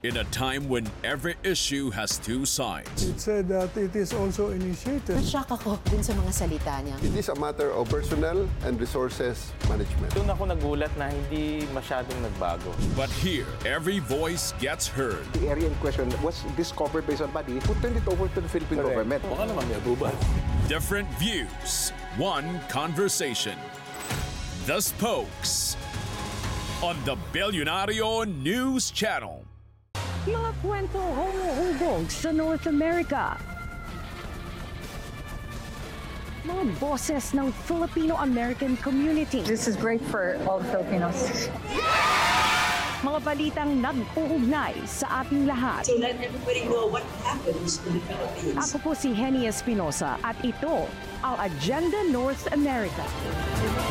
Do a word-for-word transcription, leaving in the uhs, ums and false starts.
In a time when every issue has two sides, It said that it is also initiated. Nashock ako dun sa mga salita niya. It is a matter of personnel and resources management. Doon ako nagulat na hindi masyadong nagbago. but here, every voice gets heard. The area in question was discovered by somebody who turned it over to the Philippine government. Baka naman may abuban. Different views, one conversation. The Spokes on the Billionario News Channel. Mga kwento humuhubog sa North America. Mga boses ng Filipino-American community. This is great for all Filipinos. Mga balitang nag-uugnay sa ating lahat. To let everybody know what happens in the Philippines. Ako po si Henny Espinosa at ito ang Agenda North America.